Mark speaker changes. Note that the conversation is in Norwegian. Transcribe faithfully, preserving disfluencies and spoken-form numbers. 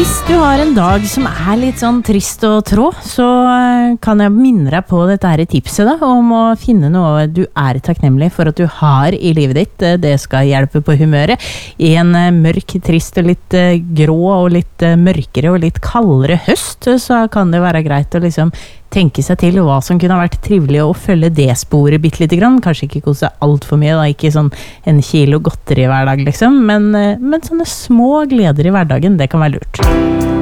Speaker 1: Hvis du har en dag som er litt sånn trist og trå, så kan jeg minne deg på dette her tipset da, om å finne noe du er takknemlig for at du har i livet ditt. Det skal hjelpe på humøret. I en mørk, trist og litt grå og litt mørkere og litt kaldere høst, så kan det være greit å liksom tenke seg til hva som kunne ha vært trivelig å følge det sporet bitte lite grann. Kanskje ikke kose alt for mye, da. Ikke sånn en kilo godteri hver dag, liksom. Men, men sånne små gleder i hverdagen, det kan være lurt.